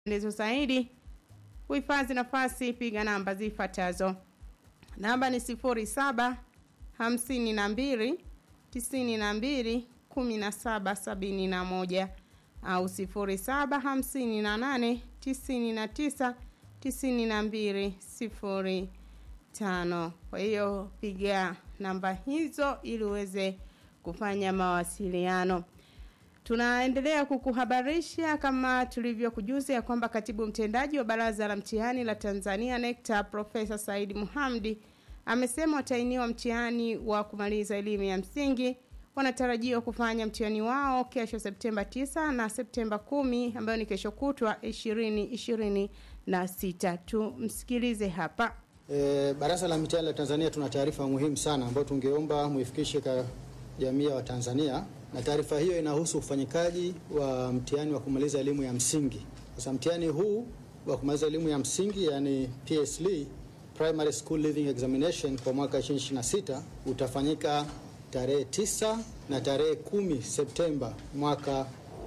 Maelezo zaidi kuhifadhi nafasi, piga namba zifuatazo. Namba ni 07 52 92 17 71 au 07 58 99 92 05. Kwa hiyo piga namba hizo ili uweze kufanya mawasiliano. Tunaendelea kukuhabarisha kama tulivyokujuza ya kwamba katibu mtendaji wa Baraza la Mtihani la Tanzania NECTA Profesa Said Mohamed amesema watainiwa mtihani wa kumaliza elimu ya msingi wanatarajiwa kufanya mtihani wao kesho Septemba 9 na Septemba 10 ambayo ni kesho kutwa 2026. Tumsikilize hapa. Baraza la Mtihani la Tanzania tuna taarifa muhimu sana ambayo tungeomba muifikishe kwa jamii ya Tanzania, na taarifa hiyo inahusu ufanyikaji wa mtihani wa kumaliza elimu ya msingi. Sasa mtihani huu wa kumaliza elimu ya msingi, yani PSLE, Primary School Leaving Examination, kwa mwaka 2026 utafanyika tarehe 9 na tarehe 10 Septemba mwaka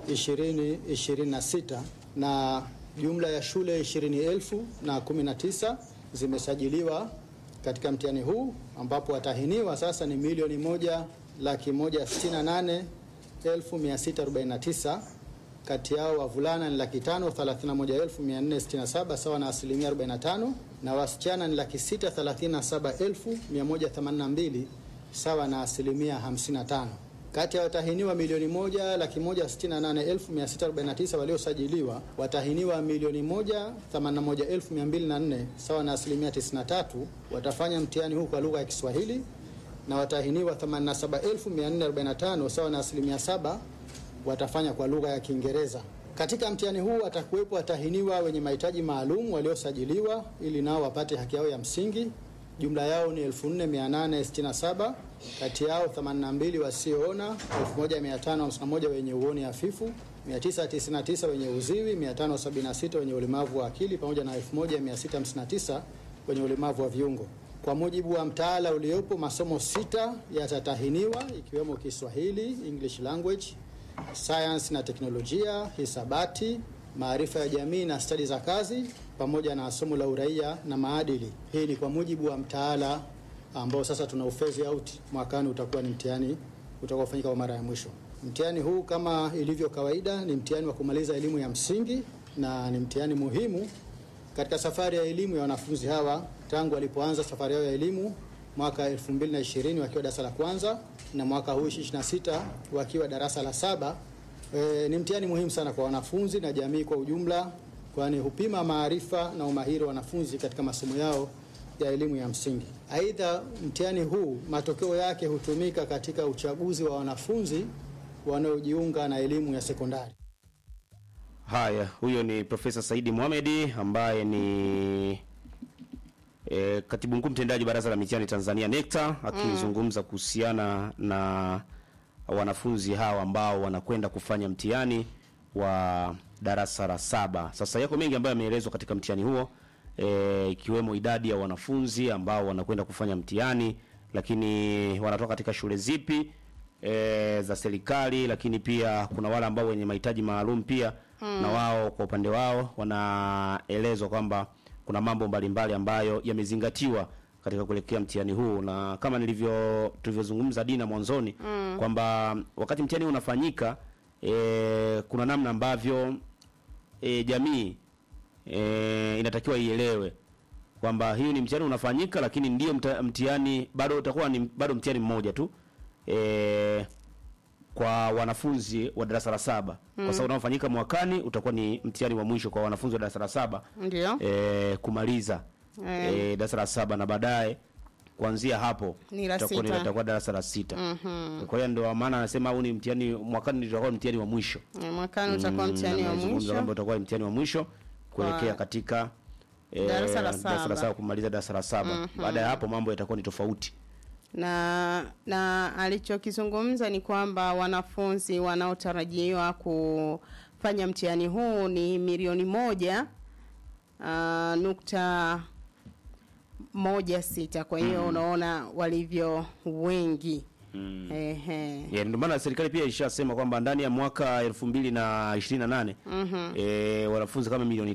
2026, na jumla ya shule 20,019 zimesajiliwa katika mtihani huu, ambapo watahiniwa sasa ni 1,168,649. Kati yao wavulana ni 531,467 sawa na 45%, na wasichana ni 637,182 sawa na 55%. Kati ya watahiniwa 1,168,649 waliosajiliwa, watahiniwa 1,181,204 sawa na 93% watafanya mtihani huu kwa lugha ya Kiswahili, na watahiniwa 87,445 sawa na 7% watafanya kwa lugha ya Kiingereza. Katika mtihani huu watakuwepo watahiniwa wenye mahitaji maalum waliosajiliwa ili nao wapate haki yao ya msingi. Jumla yao ni 4,867, kati yao 82 wasioona, 1,551 wenye uoni hafifu, 999 wenye uziwi, 576 wenye ulemavu wa akili pamoja na 1,659 wenye ulemavu wa viungo. Kwa mujibu wa mtaala uliopo, masomo 6 yatatahiniwa ikiwemo Kiswahili, English language, Science na teknolojia, hisabati, maarifa ya jamii na stadi za kazi, pamoja na somo la uraia na maadili. Hii ni kwa mujibu wa mtaala ambao sasa tuna phase out. Mwakani utakuwa ni mtihani utakaofanyika kwa mara ya mwisho. Mtihani huu kama ilivyo kawaida ni mtihani wa kumaliza elimu ya msingi, na ni mtihani muhimu katika safari ya elimu ya wanafunzi hawa tangu walipoanza safari yao ya elimu mwaka 2020 wakiwa darasa la kwanza na mwaka huu 2026 wakiwa darasa la 7. Ni mtihani muhimu sana kwa wanafunzi na jamii kwa ujumla, kwani hupima maarifa na umahiri wa wanafunzi katika masomo yao ya elimu ya msingi. Aidha, mtihani huu matokeo yake hutumika katika uchaguzi wa wanafunzi wanaojiunga na elimu ya sekondari. Haya, huyo ni Profesa Said Mohamed ambaye ni katibu mkuu mtendaji Baraza la Mitihani Tanzania NECTA, akizungumza kuhusiana na wanafunzi hawa ambao wanakwenda kufanya mtihani wa darasa la 7. Sasa yako mengi ambayo yameelezwa katika mtihani huo, ikiwemo idadi ya wanafunzi ambao wanakwenda kufanya mtihani, lakini wanatoka katika shule zipi za serikali, lakini pia kuna wale ambao wenye mahitaji maalum pia na wao kwa upande wao wanaelezwa kwamba kuna mambo mbalimbali ambayo yamezingatiwa katika kuelekea mtihani huu. Na kama tulivyozungumza Dina mwanzoni kwamba wakati mtihani unafanyika kuna namna ambavyo jamii inatakiwa ielewe kwamba hiyo ni mtihani unafanyika, lakini ndio mtihani bado utakuwa ni bado mtihani mmoja tu kwa wanafunzi wa darasa la 7. Kwa sababu unaofanyika mwakani utakuwa ni mtihani wa mwisho kwa wanafunzi wa darasa la 7. Ndio. Kumaliza darasa la 7 na baadaye kuanzia hapo itakuwa darasa la 6. Kwa hiyo ndio maana anasema huu ni mtihani mwakani, utakuwa mtihani wa mwisho. Mwakani utakuwa mtihani wa mwisho. Utakuwa mtihani wa mwisho kuelekea katika darasa la 7 kumaliza darasa la 7. Baada ya hapo mambo yatakuwa ni tofauti. Na alichokizungumza ni kwamba wanafunzi wanaotarajiwa kufanya mtihani huu ni 1.16. Kwa hiyo unaona walivyo wengi. Yeah, ndio maana serikali pia ishasema kwamba ndani ya mwaka 2028 wanafunzi kama milioni